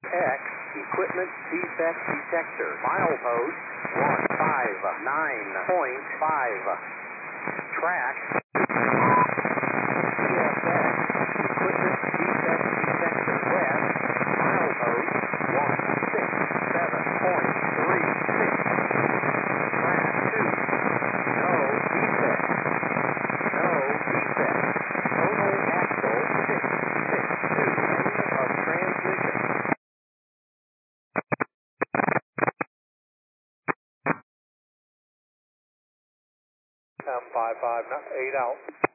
X equipment defect detector. Milepost 159.5. Track CSX equipment defect detector west. Milepost 167.36. Track 2. No defect. No defect. Total axle 662. End of transmission. 55, 8 out.